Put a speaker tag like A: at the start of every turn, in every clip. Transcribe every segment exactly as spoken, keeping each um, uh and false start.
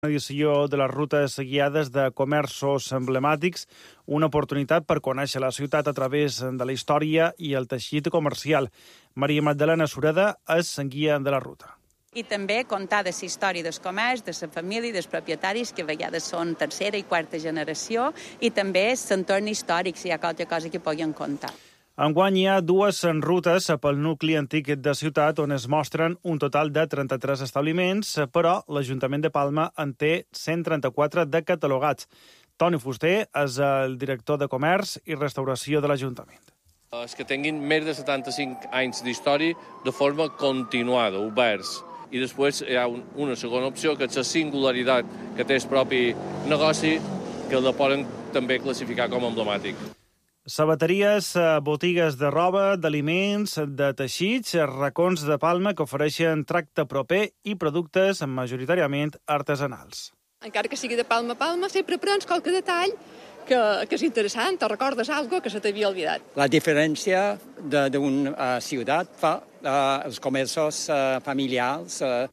A: edició de les rutes guiades de comerços emblemàtics, una oportunitat per conèixer la ciutat a través de la història i el teixit comercial. Maria Magdalena Sureda és guia de la ruta.
B: I també contar de la història del comerç, de la família i dels propietaris, que a vegades són tercera i quarta generació, i també l'entorn històric, si hi ha qualque cosa que puguin contar.
A: Enguany hi ha dues rutes pel nucli antic de ciutat on es mostren un total de trenta-tres establiments, però l'Ajuntament de Palma en té cent trenta-quatre de catalogats. Toni Fuster és el director de Comerç i Restauració de l'Ajuntament.
C: Els que tinguin més de setanta-cinc anys d'història de forma continuada, oberts. I després hi ha una segona opció, que és la singularitat que té el propi negoci, que la poden també classificar com a emblemàtic.
A: Sabateries, botigues de roba, d'aliments, de teixits, racons de Palma que ofereixen tracte proper i productes majoritàriament artesanals.
D: Encara que sigui de Palma a Palma, sempre prens qualque detall que, que és interessant, o recordes alguna que se t'havia oblidat.
E: La diferència d'una ciutat fa uh, els comerços uh, familiars. Uh...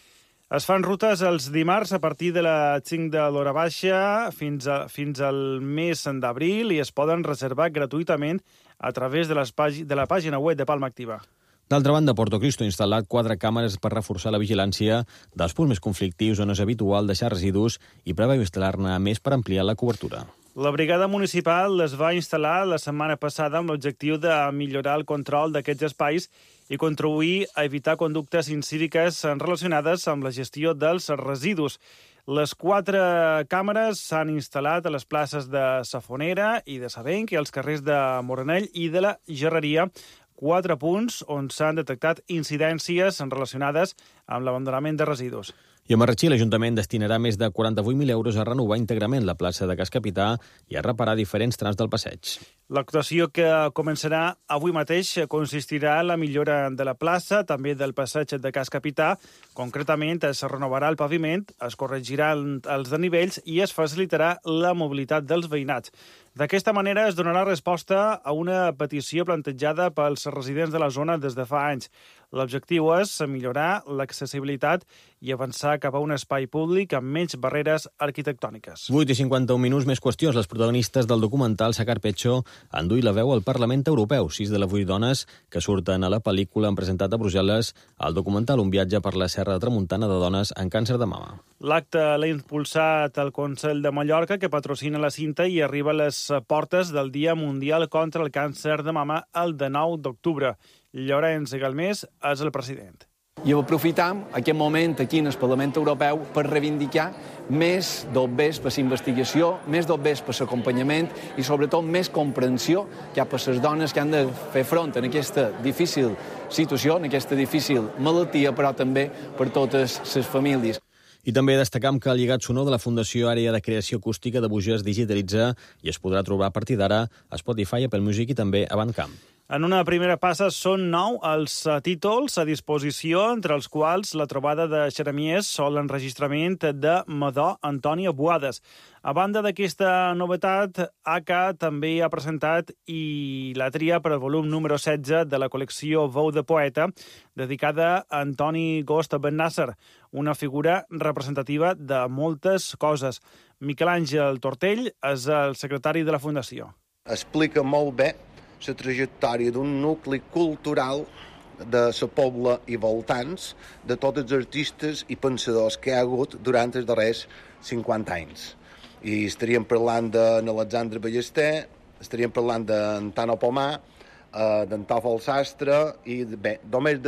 A: Es fan rutes els dimarts a partir de les cinc de l'hora baixa fins, a, fins al mes d'abril i es poden reservar gratuïtament a través de, les pàg de la pàgina web de Palma Activa.
F: D'altra banda, Portocristo ha instal·lat quatre càmeres per reforçar la vigilància dels punts més conflictius on és habitual deixar residus i preveu instal·lar-ne més per ampliar la cobertura.
A: La brigada municipal les va instal·lar la setmana passada amb l'objectiu de millorar el control d'aquests espais i contribuir a evitar conductes incíviques relacionades amb la gestió dels residus. Les quatre càmeres s'han instal·lat a les places de Safonera i de Sabenc i als carrers de Moranell i de la Gerreria, quatre punts on s'han detectat incidències relacionades amb l'abandonament de residus.
F: I a Marratxí l'Ajuntament destinarà més de quaranta-vuit mil euros a renovar íntegrament la plaça de Cas Capità i a reparar diferents trams del passeig.
A: L'actuació que començarà avui mateix consistirà en la millora de la plaça, també del passeig de Cas Capità. Concretament, es renovarà el paviment, es corregiran els desnivells i es facilitarà la mobilitat dels veïnats. D'aquesta manera es donarà resposta a una petició plantejada pels residents de la zona des de fa anys. L'objectiu és millorar l'accessibilitat i avançar cap a un espai públic amb menys barreres arquitectòniques.
F: vuit i cinquanta-un minuts, més qüestions. Les protagonistes del documental Sacar Pecho han duit la veu al Parlament Europeu. Sis de les vuit dones que surten a la pel·lícula han presentat a Brussel·les el documental Un viatge per la Serra de Tramuntana de dones en càncer de mama.
A: L'acte l'ha impulsat el Consell de Mallorca, que patrocina la cinta i arriba a les portes del Dia Mundial contra el Càncer de Mama el dinou d'octubre. Llorenç Galmés és el president.
G: I aprofitam aquest moment aquí en el Parlament Europeu per reivindicar més dobbers per la investigació, més dobbers per l'acompanyament i, sobretot, més comprensió cap a les dones que han de fer front en aquesta difícil situació, en aquesta difícil malaltia, però també per totes les famílies.
F: I també destacam que el lligat sonor de la Fundació Àrea de Creació Acústica de Buger es digitalitza i es podrà trobar a partir d'ara a Spotify, Apple Music i també a Bandcamp.
A: En una primera passa són nou els títols a disposició, entre els quals la trobada de Xeremies o l'enregistrament de Madó Antònia Boades. A banda d'aquesta novetat, A C A també ha presentat i la tria per al volum número setze de la col·lecció Veu de Poeta, dedicada a Antoni Gost Ben Nasser, una figura representativa de moltes coses. Miquel Àngel Tortell és el secretari de la Fundació.
H: Explica molt bé la trajectòria d'un nucli cultural de la Pobla i voltants, de tots els artistes i pensadors que hi ha hagut durant els darrers cinquanta anys. I estaríem parlant d'Alexandre Ballester, estaríem parlant d'en Tano Pomar, d'en Tòfol Sastre, i bé, només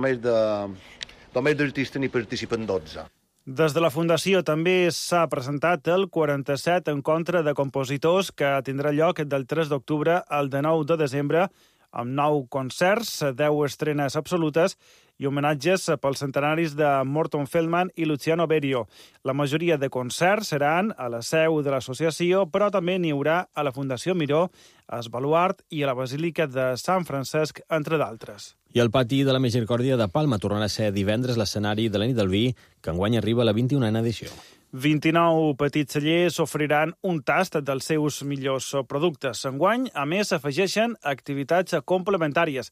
H: d'artistes n'hi participen dotze.
A: Des de la Fundació també s'ha presentat el quaranta-set Encontre de Compositors, que tindrà lloc del tres d'octubre al dinou de desembre, amb nou concerts, deu estrenes absolutes i homenatges pels centenaris de Morton Feldman i Luciano Berio. La majoria de concerts seran a la seu de l'associació, però també n'hi haurà a la Fundació Miró, a Esbaluart i a la Basílica de Sant Francesc, entre d'altres.
F: I el pati de la Misericòrdia de Palma tornarà a ser divendres l'escenari de la nit del vi, que enguany arriba a la vint-i-unena edició.
A: vint-i-nou petits cellers oferiran un tast dels seus millors productes. Enguany, a més, afegeixen activitats complementàries.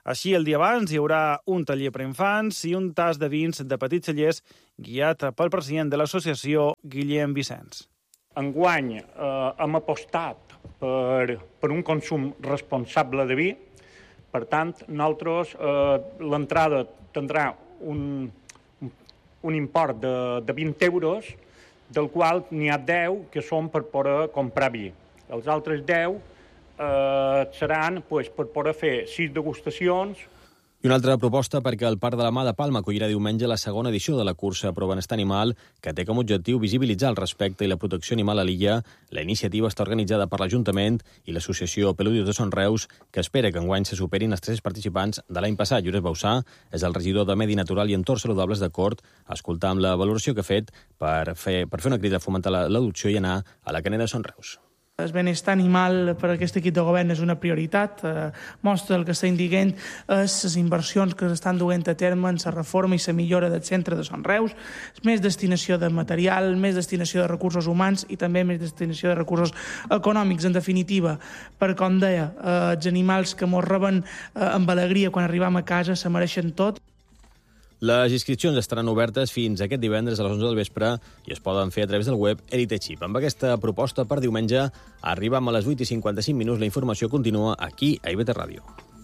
A: Així, el dia abans hi haurà un taller per infants i un tas de vins de petits cellers guiat pel president de l'associació, Guillem Vicenç.
I: Enguany eh, hem apostat per, per un consum responsable de vi. Per tant, nosaltres eh, l'entrada tindrà un, un import de, de vint euros, del qual n'hi ha deu que són per poder comprar vi. Els altres deu eh, seran pues, per poder fer sis degustacions.
F: I una altra proposta perquè el Parc de la Mà de Palma acollirà diumenge la segona edició de la cursa Pro Benestar Animal, que té com a objectiu visibilitzar el respecte i la protecció animal a l'illa. La iniciativa està organitzada per l'Ajuntament i l'associació Peludios de Son Reus, que espera que enguany se superin els tres participants de l'any passat. Llorenç Bausà és el regidor de Medi Natural i Entorns Saludables de Cort. Escoltar amb la valoració que ha fet per fer, per fer una crida a fomentar l'adopció i anar a la Caneda de Son Reus.
J: El benestar animal per a aquest equip de govern és una prioritat. Eh, mostra el que està indicant és les inversions que s'estan duent a terme en la reforma i la millora del centre de Son Reus, més destinació de material, més destinació de recursos humans i també més destinació de recursos econòmics. En definitiva, per com deia, eh, els animals que mos reben eh, amb alegria quan arribam a casa se mereixen tot.
F: Les inscripcions estaran obertes fins aquest divendres a les onze del vespre i es poden fer a través del web Elitechip. Amb aquesta proposta per diumenge arribam a les vuit i cinquanta-cinc minuts. La informació continua aquí a I V T Ràdio.